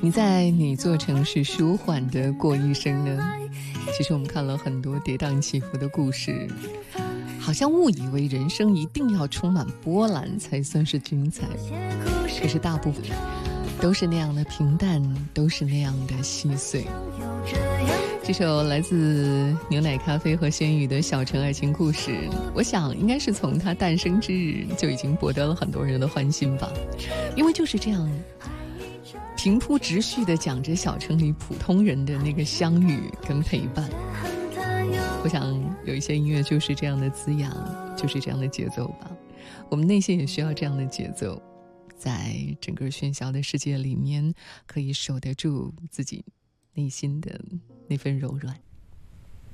你在哪座城市舒缓地过一生呢？其实我们看了很多跌宕起伏的故事，好像误以为人生一定要充满波澜才算是精彩，可是大部分都是那样的平淡，都是那样的细碎。这首来自牛奶咖啡和轩宇的《小城爱情故事》，我想应该是从它诞生之日就已经博得了很多人的欢心吧，因为就是这样平铺直叙地讲着小城里普通人的那个相遇跟陪伴。我想有一些音乐就是这样的滋养，就是这样的节奏吧。我们内心也需要这样的节奏，在整个喧嚣的世界里面可以守得住自己内心的那份柔软。